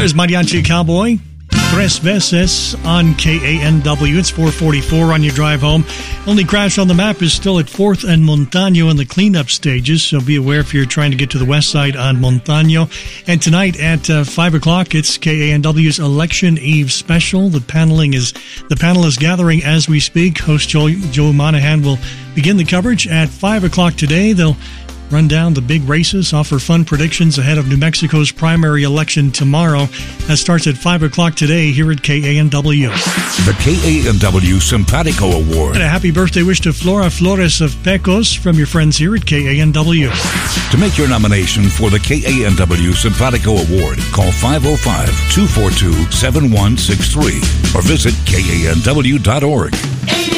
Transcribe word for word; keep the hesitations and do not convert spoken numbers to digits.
There's Mariachi Cowboy. Tres Veces on K A N W. It's four forty-four on your drive home. Only crash on the map is still at fourth and Montano in the cleanup stages, so be aware if you're trying to get to the west side on Montano. And tonight at uh, five o'clock, it's K A N W's Election Eve special. The paneling is the panel is gathering as we speak. Host Joe, Joe Monahan will begin the coverage at five o'clock today. They'll run down the big races, offer fun predictions ahead of New Mexico's primary election tomorrow. That starts at five o'clock today here at K A N W. The K A N W Simpatico Award. And a happy birthday wish to Flora Flores of Pecos from your friends here at K A N W. To make your nomination for the K A N W Simpatico Award, call five oh five, two four two, seven one six three or visit K A N W dot org.